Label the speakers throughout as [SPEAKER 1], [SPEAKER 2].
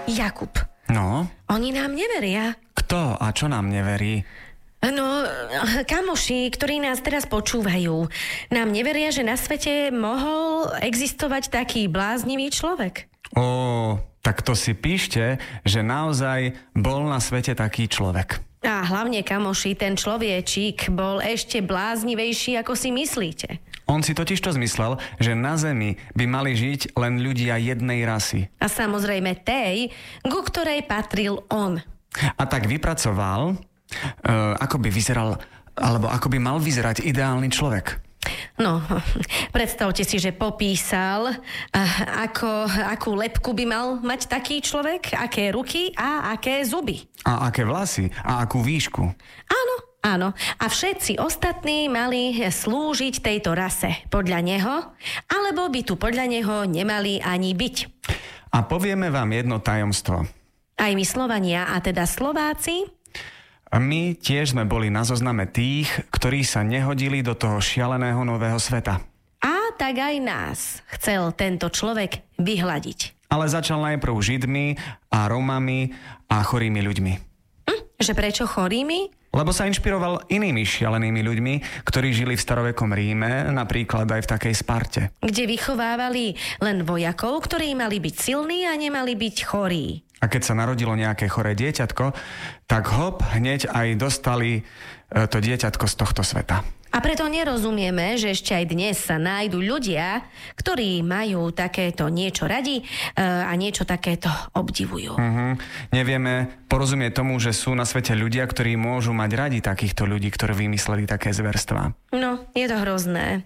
[SPEAKER 1] Jakub.
[SPEAKER 2] No?
[SPEAKER 1] Oni nám neveria.
[SPEAKER 2] Kto a čo nám neverí?
[SPEAKER 1] No, kamoši, ktorí nás teraz počúvajú, nám neveria, že na svete mohol existovať taký bláznivý človek.
[SPEAKER 2] Tak to si píšte, že naozaj bol na svete taký človek.
[SPEAKER 1] A hlavne, kamoši, ten človečík bol ešte bláznivejší, ako si myslíte.
[SPEAKER 2] On si totiž to zmyslel, že na Zemi by mali žiť len ľudia jednej rasy.
[SPEAKER 1] A samozrejme tej, ku ktorej patril on.
[SPEAKER 2] A tak vypracoval, ako by vyzeral, alebo ako by mal vyzerať ideálny človek.
[SPEAKER 1] No, predstavte si, že popísal, akú lebku by mal mať taký človek, aké ruky a aké zuby.
[SPEAKER 2] A aké vlasy a akú výšku.
[SPEAKER 1] Áno. A všetci ostatní mali slúžiť tejto rase podľa neho, alebo by tu podľa neho nemali ani byť.
[SPEAKER 2] A povieme vám jedno tajomstvo.
[SPEAKER 1] Aj my Slovania, a teda Slováci,
[SPEAKER 2] my tiež sme boli na zozname tých, ktorí sa nehodili do toho šialeného nového sveta.
[SPEAKER 1] A tak aj nás chcel tento človek vyhladiť.
[SPEAKER 2] Ale začal najprv Židmi a Rómami a chorými ľuďmi.
[SPEAKER 1] Že prečo chorými?
[SPEAKER 2] Lebo sa inšpiroval inými šialenými ľuďmi, ktorí žili v starovekom Ríme, napríklad aj v takej Sparte.
[SPEAKER 1] Kde vychovávali len vojakov, ktorí mali byť silní a nemali byť chorí.
[SPEAKER 2] A keď sa narodilo nejaké choré dieťatko, tak hop, hneď aj dostali to dieťatko z tohto sveta.
[SPEAKER 1] A preto nerozumieme, že ešte aj dnes sa nájdu ľudia, ktorí majú takéto niečo radi a niečo takéto obdivujú.
[SPEAKER 2] Nevieme porozumieť tomu, že sú na svete ľudia, ktorí môžu mať radi takýchto ľudí, ktorí vymysleli také zverstvá.
[SPEAKER 1] No, je to hrozné.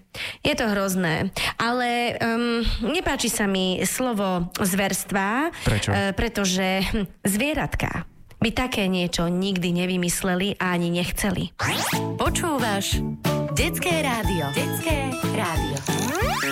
[SPEAKER 1] Ale nepáči sa mi slovo zverstvá.
[SPEAKER 2] Prečo?
[SPEAKER 1] Pretože zvieratká by také niečo nikdy nevymysleli a ani nechceli.
[SPEAKER 3] Počúvaš Detské rádio.